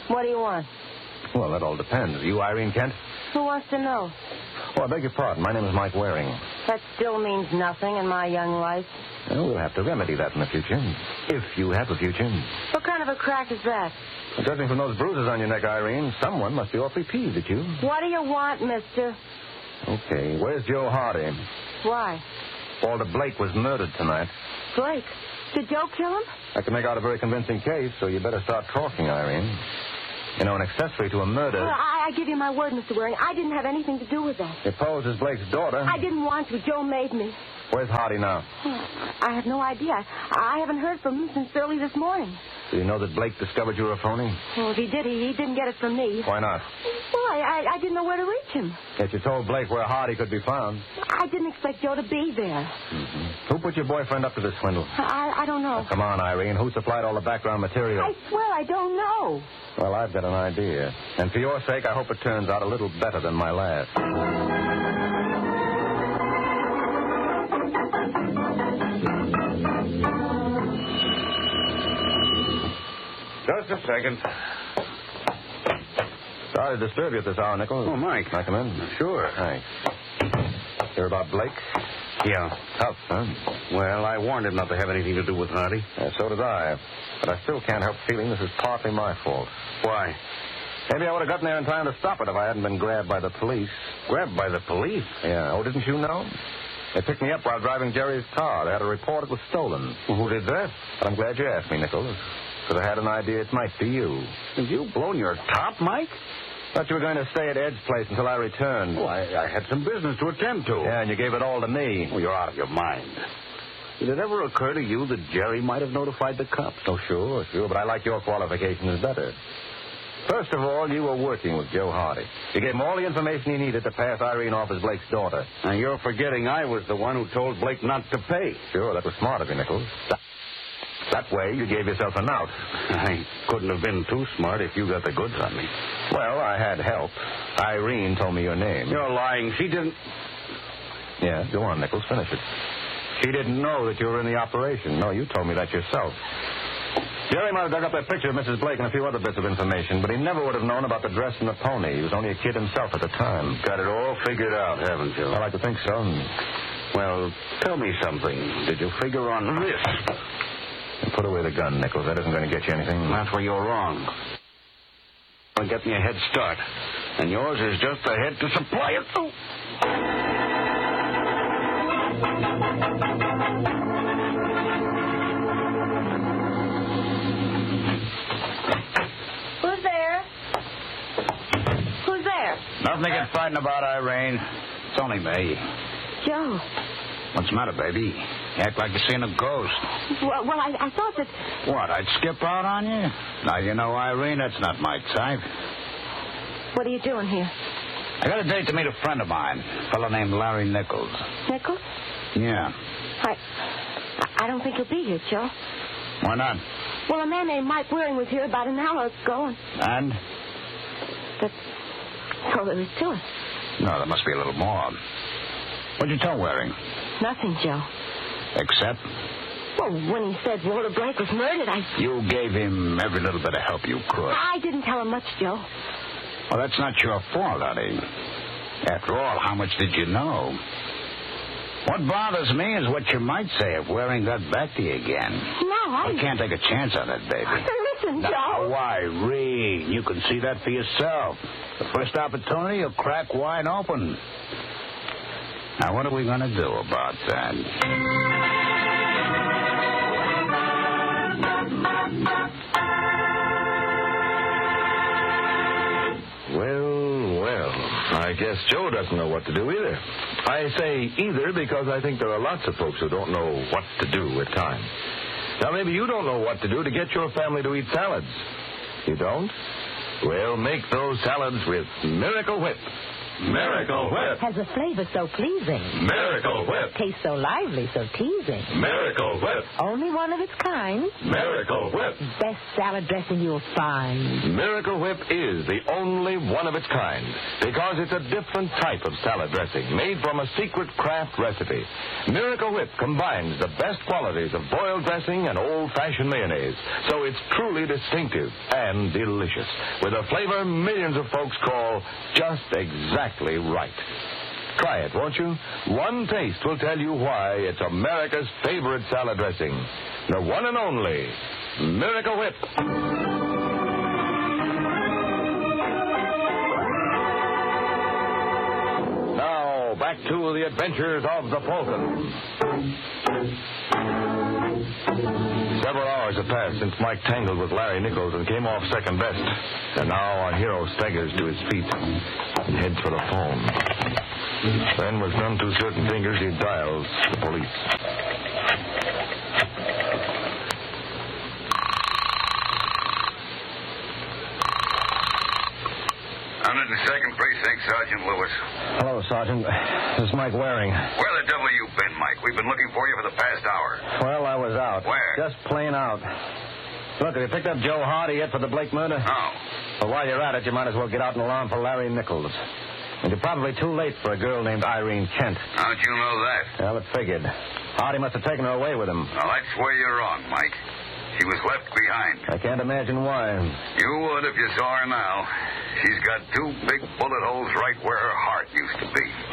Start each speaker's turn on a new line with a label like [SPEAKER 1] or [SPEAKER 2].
[SPEAKER 1] What do you want?
[SPEAKER 2] Well, that all depends. Are you Irene Kent?
[SPEAKER 1] Who wants to know?
[SPEAKER 2] Oh, I beg your pardon. My name is Mike Waring.
[SPEAKER 1] That still means nothing in my young life.
[SPEAKER 2] Well, we'll have to remedy that in the future. If you have a future.
[SPEAKER 1] What kind of a crack is that?
[SPEAKER 2] Well, judging from those bruises on your neck, Irene, someone must be awfully peeved at you.
[SPEAKER 1] What do you want, mister?
[SPEAKER 2] Okay, where's Joe Hardy?
[SPEAKER 1] Why?
[SPEAKER 2] Walter Blake was murdered tonight.
[SPEAKER 1] Blake? Did Joe kill him?
[SPEAKER 2] I can make out a very convincing case, so you better start talking, Irene. You know, an accessory to a murder...
[SPEAKER 1] Well, I give you my word, Mr. Waring. I didn't have anything to do with that.
[SPEAKER 2] It poses Blake's daughter.
[SPEAKER 1] I didn't want to. Joe made me.
[SPEAKER 2] Where's Hardy now?
[SPEAKER 1] I have no idea. I haven't heard from him since early this morning.
[SPEAKER 2] Do you know that Blake discovered you were a phony?
[SPEAKER 1] Well, if he did, he didn't get it from me.
[SPEAKER 2] Why not?
[SPEAKER 1] Well, I didn't know where to reach him.
[SPEAKER 2] Yet you told Blake where Hardy could be found.
[SPEAKER 1] I didn't expect Joe to be there.
[SPEAKER 2] Who put your boyfriend up to this swindle?
[SPEAKER 1] I don't know.
[SPEAKER 2] Oh, come on, Irene. Who supplied all the background material?
[SPEAKER 1] I swear I don't know.
[SPEAKER 2] Well, I've got an idea. And for your sake, I hope it turns out a little better than my last.
[SPEAKER 3] Just a second.
[SPEAKER 2] Sorry to disturb you at this hour, Nichols.
[SPEAKER 3] Oh, Mike.
[SPEAKER 2] Can I come in?
[SPEAKER 3] Sure.
[SPEAKER 2] Thanks. Hear about Blake?
[SPEAKER 3] Yeah.
[SPEAKER 2] Tough, huh?
[SPEAKER 3] Well, I warned him not to have anything to do with Hardy.
[SPEAKER 2] So did I. But I still can't help feeling this is partly my fault.
[SPEAKER 3] Why?
[SPEAKER 2] Maybe I would have gotten there in time to stop it if I hadn't been grabbed by the police.
[SPEAKER 3] Grabbed by the police?
[SPEAKER 2] Yeah. Oh, didn't you know? They picked me up while driving Jerry's car. They had a report it was stolen.
[SPEAKER 3] Well, who did that?
[SPEAKER 2] But I'm glad you asked me, Nichols. Because I had an idea it might be you.
[SPEAKER 3] Have you blown your top, Mike?
[SPEAKER 2] Thought you were going to stay at Ed's place until I returned.
[SPEAKER 3] Oh, I had some business to attend to.
[SPEAKER 2] Yeah, and you gave it all to me.
[SPEAKER 3] Oh, you're out of your mind. Did it ever occur to you that Jerry might have notified the cops?
[SPEAKER 2] Oh, sure. But I like your qualifications better. First of all, you were working with Joe Hardy. You gave him all the information he needed to pass Irene off as Blake's daughter.
[SPEAKER 3] Now, you're forgetting I was the one who told Blake not to pay.
[SPEAKER 2] Sure, that was smart of you, Nichols. That way, you gave yourself an out.
[SPEAKER 3] I couldn't have been too smart if you got the goods on me.
[SPEAKER 2] Well, I had help. Irene told me your name.
[SPEAKER 3] You're lying. She didn't...
[SPEAKER 2] Yeah, go on, Nichols. Finish it. She didn't know that you were in the operation. No, you told me that yourself. Jerry might have dug up that picture of Mrs. Blake and a few other bits of information, but he never would have known about the dress and the pony. He was only a kid himself at the time.
[SPEAKER 3] Got it all figured out, haven't you?
[SPEAKER 2] I like to think so.
[SPEAKER 3] Well, tell me something. Did you figure on this?
[SPEAKER 2] And put away the gun, Nichols. That isn't going to get you anything.
[SPEAKER 3] That's where you're wrong. Well, get me a head start. And yours is just the head to supply it. Oh.
[SPEAKER 1] Who's there? Who's there?
[SPEAKER 3] Nothing to get frightened about, Irene. It's only me.
[SPEAKER 1] Joe.
[SPEAKER 3] What's the matter, baby? You act like you're seeing a ghost.
[SPEAKER 1] Well, I thought that...
[SPEAKER 3] What, I'd skip out on you? Now, you know, Irene, that's not my type.
[SPEAKER 1] What are you doing here?
[SPEAKER 3] I got a date to meet a friend of mine, a fellow named Larry Nichols.
[SPEAKER 1] Nichols?
[SPEAKER 3] Yeah.
[SPEAKER 1] I don't think he'll be here, Joe.
[SPEAKER 3] Why not?
[SPEAKER 1] Well, a man named Mike Waring was here about an hour ago,
[SPEAKER 3] And?
[SPEAKER 1] That's all there is to it.
[SPEAKER 3] No, there must be a little more. What'd you tell Waring?
[SPEAKER 1] Nothing, Joe.
[SPEAKER 3] Except?
[SPEAKER 1] Well, when he said Walter Blake was murdered,
[SPEAKER 3] You gave him every little bit of help you could.
[SPEAKER 1] I didn't tell him much, Joe.
[SPEAKER 3] Well, that's not your fault, honey. After all, how much did you know? What bothers me is what you might say if Waring got back to you again.
[SPEAKER 1] No,
[SPEAKER 3] I can't take a chance on that, baby.
[SPEAKER 1] Listen, Joe.
[SPEAKER 3] Now, Irene, you can see that for yourself. The first opportunity, you'll crack wide open. Now, what are we going to do about that?
[SPEAKER 4] Well, I guess Joe doesn't know what to do either. I say either because I think there are lots of folks who don't know what to do at times. Now, maybe you don't know what to do to get your family to eat salads. You don't? Well, make those salads with Miracle Whip. Miracle Whip.
[SPEAKER 5] Has a flavor so pleasing.
[SPEAKER 4] Miracle Whip.
[SPEAKER 5] Tastes so lively, so teasing.
[SPEAKER 4] Miracle Whip.
[SPEAKER 5] Only one of its kind.
[SPEAKER 4] Miracle Whip.
[SPEAKER 5] Best salad dressing you'll find.
[SPEAKER 4] Miracle Whip is the only one of its kind because it's a different type of salad dressing made from a secret craft recipe. Miracle Whip combines the best qualities of boiled dressing and old-fashioned mayonnaise, so it's truly distinctive and delicious, with a flavor millions of folks call just exactly right. Try it, won't you? One taste will tell you why it's America's favorite salad dressing. The one and only Miracle Whip. Now, back to the adventures of the Fulton. Several hours have passed since Mike tangled with Larry Nichols and came off second best. And now our hero staggers to his feet and heads for the phone. Then, with none too certain fingers, he dials the police.
[SPEAKER 6] 102nd Precinct, Sergeant Lewis.
[SPEAKER 2] Hello, Sergeant. This is Mike Waring.
[SPEAKER 6] Where the devil you been, Mike? We've been looking for you for the past hour.
[SPEAKER 2] Well, I was out.
[SPEAKER 6] Where?
[SPEAKER 2] Just plain out. Look, have you picked up Joe Hardy yet for the Blake murder?
[SPEAKER 6] No.
[SPEAKER 2] Well, while you're at it, you might as well get out an alarm for Larry Nichols. And you're probably too late for a girl named Irene Kent.
[SPEAKER 6] How'd you know that?
[SPEAKER 2] Well, it figured. Hardy must have taken her away with him.
[SPEAKER 6] Well, that's where you're wrong, Mike. She was left behind.
[SPEAKER 2] I can't imagine why.
[SPEAKER 6] You would if you saw her now. She's got 2 big bullet holes right where her heart used to be.